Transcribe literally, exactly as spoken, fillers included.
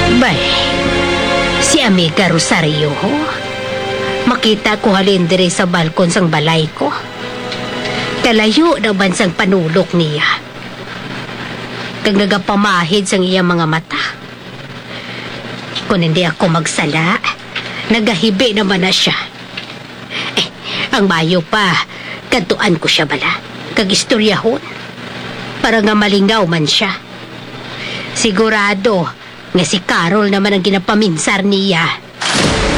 Bay, si Amiga Rosario, ho? Makita ko halin dire sa balkon sang balay ko. Kalayo naman sang panulok niya. Kag nagapamahid sang iya mga mata. Kung hindi ako magsala, nagahibi naman na siya. Eh, ang mayo pa, kantuan ko siya bala. Kag istoryahon. Para nga malingaw man siya. Sigurado nga si Carol naman ang ginapaminsar niya.